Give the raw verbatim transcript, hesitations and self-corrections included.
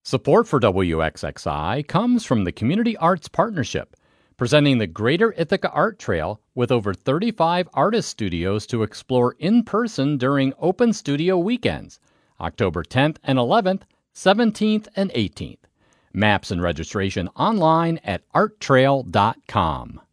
Support for W X X I comes from the Community Arts Partnership, presenting the Greater Ithaca Art Trail with over thirty-five artist studios to explore in person during Open Studio Weekends, October tenth and eleventh, seventeenth and eighteenth. Maps and registration online at art trail dot com.